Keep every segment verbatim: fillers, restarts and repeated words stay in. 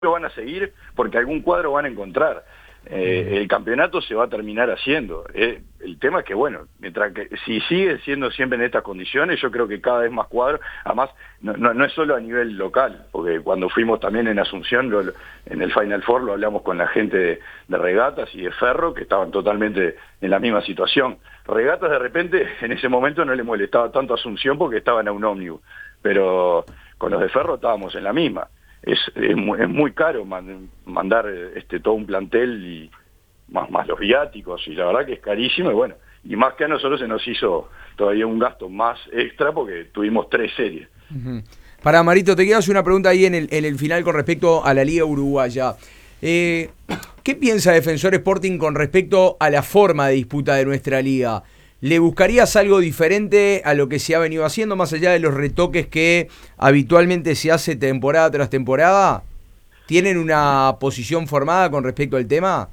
lo van a seguir porque algún cuadro van a encontrar. Eh, el campeonato se va a terminar haciendo. Eh, el tema es que, bueno, mientras que si sigue siendo siempre en estas condiciones, yo creo que cada vez más cuadros, además, no, no, no es solo a nivel local, porque cuando fuimos también en Asunción, lo, en el Final Four, lo hablamos con la gente de, de Regatas y de Ferro, que estaban totalmente en la misma situación. Regatas, de repente, en ese momento no le molestaba tanto a Asunción porque estaban a un ómnibus, pero con los de Ferro estábamos en la misma. Es, es, muy, es muy caro man, mandar este todo un plantel y más, más los viáticos, y la verdad que es carísimo, y bueno, y más que a nosotros se nos hizo todavía un gasto más extra porque tuvimos tres series. Uh-huh. Para Marito, te quiero hacer una pregunta ahí en el, en el final con respecto a la Liga Uruguaya. Eh, ¿Qué piensa Defensor Sporting con respecto a la forma de disputa de nuestra liga? ¿Le buscarías algo diferente a lo que se ha venido haciendo, más allá de los retoques que habitualmente se hace temporada tras temporada? ¿Tienen una posición formada con respecto al tema?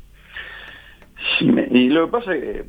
Sí, me, y lo que pasa es que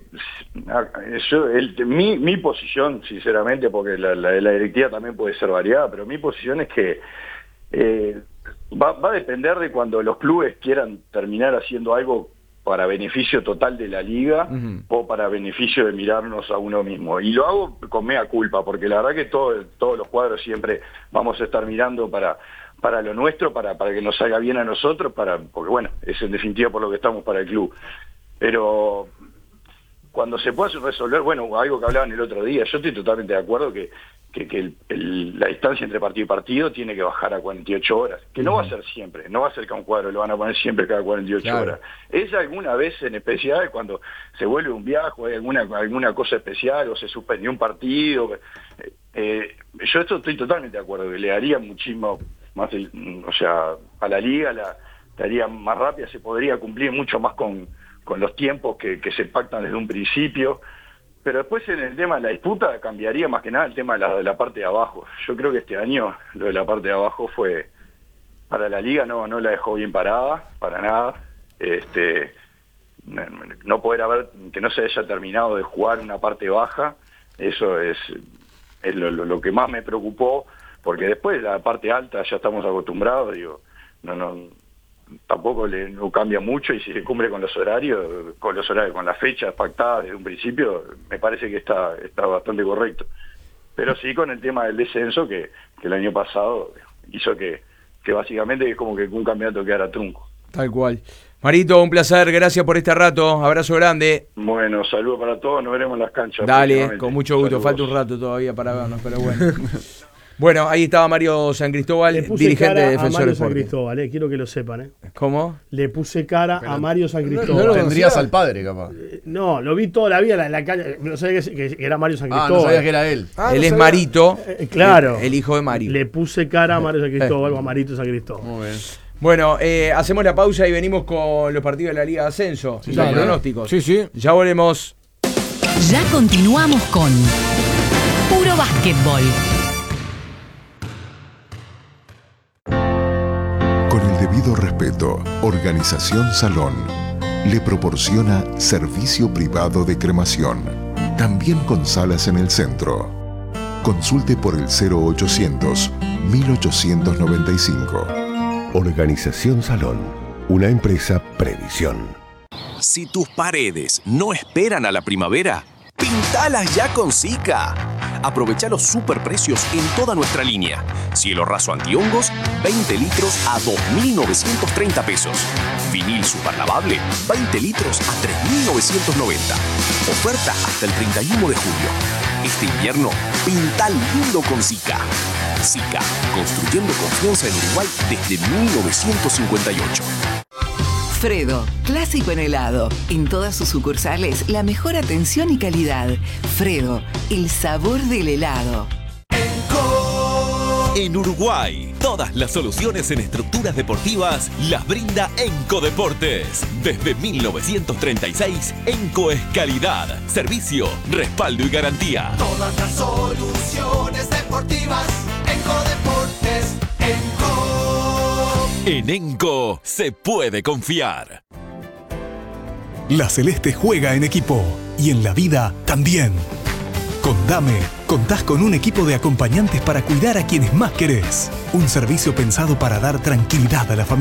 yo, el, mi, mi posición, sinceramente, porque la, la, la directiva también puede ser variada, pero mi posición es que eh, va, va a depender de cuando los clubes quieran terminar haciendo algo para beneficio total de la liga, uh-huh, o para beneficio de mirarnos a uno mismo. Y lo hago con mea culpa, porque la verdad que todo, todos los cuadros siempre vamos a estar mirando para, para lo nuestro, para, para que nos salga bien a nosotros, para, porque bueno, es en definitiva por lo que estamos para el club. Pero cuando se pueda resolver, bueno, algo que hablaban el otro día, yo estoy totalmente de acuerdo que, que, que el, el, la distancia entre partido y partido tiene que bajar a cuarenta y ocho horas, que no va a ser siempre, no va a ser que a un cuadro lo van a poner siempre cada cuarenta y ocho claro. horas. Es alguna vez en especial cuando se vuelve un viaje, o hay alguna, alguna cosa especial, o se suspendió un partido. Eh, yo esto estoy totalmente de acuerdo, que le daría muchísimo más, o sea, a la liga la daría más rápida, se podría cumplir mucho más con, con los tiempos que, que se pactan desde un principio. Pero después en el tema de la disputa cambiaría más que nada el tema de la, de la parte de abajo. Yo creo que este año lo de la parte de abajo fue, para la liga no, no la dejó bien parada, para nada. Este, no poder haber, que no se haya terminado de jugar una parte baja, eso es, es lo, lo, lo que más me preocupó, porque después la parte alta ya estamos acostumbrados, digo, no, no, tampoco le, no cambia mucho, y si se cumple con los horarios, con los horarios, con las fechas pactadas desde un principio, me parece que está, está bastante correcto. Pero sí con el tema del descenso, que, que el año pasado hizo que, que básicamente es como que un campeonato quedara trunco. Tal cual. Marito, un placer, gracias por este rato, abrazo grande. Bueno, saludos para todos, nos veremos en las canchas. Dale, con mucho gusto, saludos. Falta un rato todavía para vernos, pero bueno. Bueno, ahí estaba Mario San Cristóbal, Le puse dirigente cara de Defensor a Mario Sporting. San Cristóbal, eh, quiero que lo sepan. Eh. ¿Cómo? Le puse cara Pero a Mario San Cristóbal. No lo tendrías al padre, capaz. No, lo vi toda la vida en la, en la calle. No sabía que, que era Mario San Cristóbal. Ah, no sabía que era él. Ah, él no es sabía. Marito, eh, claro. El, el hijo de Mario. Le puse cara a Mario San Cristóbal o a Marito San Cristóbal. Muy bien. Bueno, eh, hacemos la pausa y venimos con los partidos de la Liga de Ascenso. Sí, los dale. pronósticos. Sí, sí. Ya volvemos. Ya continuamos con Puro Básquetbol. Con el debido respeto, Organización Salón le proporciona servicio privado de cremación, también con salas en el centro. Consulte por el cero ochocientos, mil ochocientos noventa y cinco. Organización Salón, una empresa Previsión. Si tus paredes no esperan a la primavera, pintalas ya con Sika. Aprovecha los superprecios en toda nuestra línea. Cielo raso antihongos, veinte litros a dos mil novecientos treinta pesos. Vinil superlavable, veinte litros a tres mil novecientos noventa. Oferta hasta el treinta y uno de julio. Este invierno, pinta lindo con Sika. Sika, construyendo confianza en Uruguay desde mil novecientos cincuenta y ocho. Fredo, clásico en helado. En todas sus sucursales, la mejor atención y calidad. Fredo, el sabor del helado. En Uruguay, todas las soluciones en estructuras deportivas las brinda Enco Deportes. Desde mil novecientos treinta y seis, Enco es calidad, servicio, respaldo y garantía. Todas las soluciones deportivas, Enco Deportes, Enco. En Enco se puede confiar. La Celeste juega en equipo y en la vida también. Con Dame, contás con un equipo de acompañantes para cuidar a quienes más querés. Un servicio pensado para dar tranquilidad a la familia.